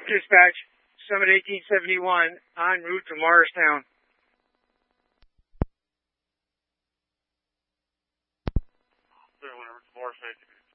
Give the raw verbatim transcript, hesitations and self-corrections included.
Dispatch, Summit eighteen seventy-one, en route to Morristown. Morristown.